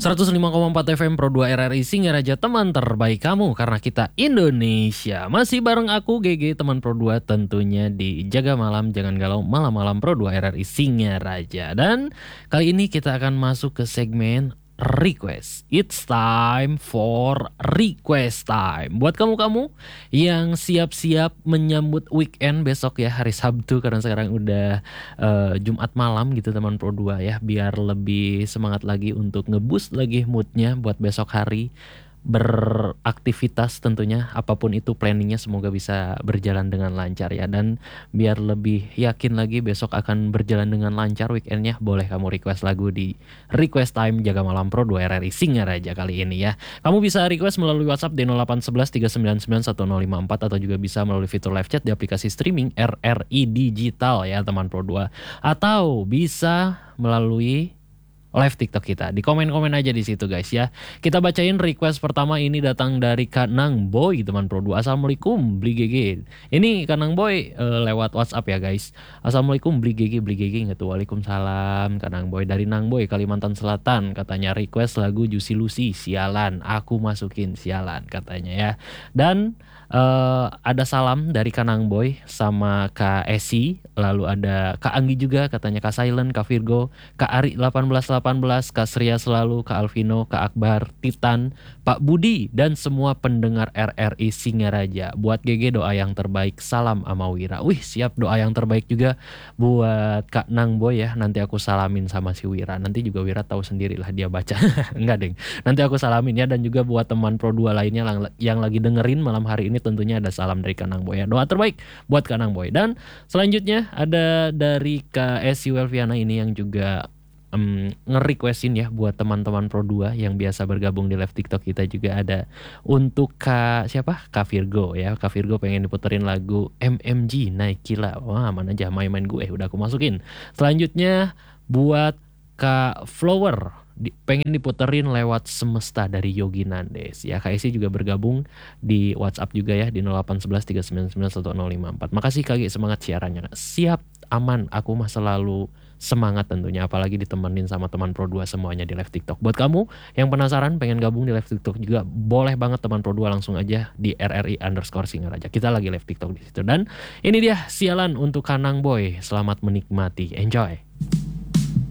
105,4 FM Pro 2 RRI Singaraja, teman terbaik kamu karena kita Indonesia. Masih bareng aku GG teman Pro 2 tentunya di Jaga Malam Jangan Galau Malam-malam Pro 2 RRI Singaraja. Dan kali ini kita akan masuk ke segmen request. It's time for request time. Buat kamu-kamu yang siap-siap menyambut weekend besok ya, hari Sabtu, karena sekarang udah Jumat malam gitu teman Pro 2 ya, biar lebih semangat lagi untuk ngeboost lagi moodnya buat besok hari beraktivitas, tentunya apapun itu planningnya semoga bisa berjalan dengan lancar ya. Dan biar lebih yakin lagi besok akan berjalan dengan lancar weekendnya, boleh kamu request lagu di Request Time Jaga Malam Pro 2 RRI Singaraja kali ini ya. Kamu bisa request melalui WhatsApp di 0811 399 1054 atau juga bisa melalui fitur live chat di aplikasi streaming RRI Digital ya teman Pro 2, atau bisa melalui live TikTok kita. Di komen-komen aja di situ guys ya. Kita bacain request pertama, ini datang dari Kanang Boy teman Pro 2. Assalamualaikum Bli GG. Ini Kanang Boy lewat WhatsApp ya guys. Assalamualaikum Bli GG nggak tuh. Waalaikumsalam Kanang Boy dari Nang Boy Kalimantan Selatan. Katanya request lagu Juicy Lucy Sialan. Aku masukin Sialan katanya ya. Dan ada salam dari Kanang Boy sama Kak Esi, lalu ada Kak Anggi juga, katanya Kak Silent, Kak Virgo, Kak Ari 1818, Kak Sria Selalu, Kak Alvino, Kak Akbar, Titan, Pak Budi, dan semua pendengar RRI Singaraja. Buat GG doa yang terbaik, salam ama Wira. Wih siap, doa yang terbaik juga buat Kak Nang Boy ya. Nanti aku salamin sama si Wira. Nanti juga Wira tahu sendirilah dia baca. Enggak deng, nanti aku salamin ya. Dan juga buat teman Pro 2 lainnya yang lagi dengerin malam hari ini, tentunya ada salam dari Kanang Boy ya. Doa terbaik buat Kanang Boy. Dan selanjutnya ada dari Kak Esi Welviana ini yang juga nge-requestin ya buat teman-teman Pro 2 yang biasa bergabung di live TikTok kita. Juga ada untuk Kak siapa? Kak Virgo ya. Kak Virgo pengen diputerin lagu MMG Naik Gila. Wah mana aja main-main gue, udah aku masukin. Selanjutnya buat Kak Flower, pengen diputerin Lewat Semesta dari Yogi Nandes ya. Kak Esi juga bergabung di WhatsApp juga ya di 0811 399 1054. Makasih Kak, semangat siarannya. Siap, aman, aku mah selalu semangat tentunya, apalagi ditemenin sama teman Pro 2 semuanya di live TikTok. Buat kamu yang penasaran pengen gabung di live TikTok juga, boleh banget teman Pro 2 langsung aja di RRI_Singaraja. Kita lagi live TikTok di situ. Dan ini dia Sialan untuk Kanang Boy. Selamat menikmati, enjoy.